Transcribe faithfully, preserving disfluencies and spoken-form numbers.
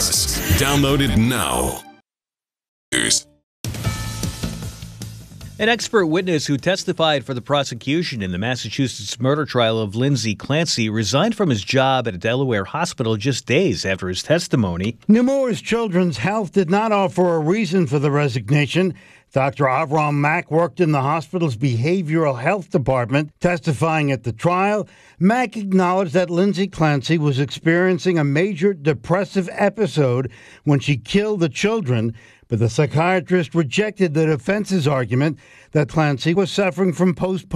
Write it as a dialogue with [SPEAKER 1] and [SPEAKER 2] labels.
[SPEAKER 1] Plus. Download it now.
[SPEAKER 2] An expert witness who testified for the prosecution in the Massachusetts murder trial of Lindsay Clancy resigned from his job at a Delaware hospital just days after his testimony.
[SPEAKER 3] Nemours Children's Health did not offer a reason for the resignation. Doctor Avram Mack worked in the hospital's behavioral health department. Testifying at the trial, Mack acknowledged that Lindsay Clancy was experiencing a major depressive episode when she killed the children, but the psychiatrist rejected the defense's argument that Clancy was suffering from postpartum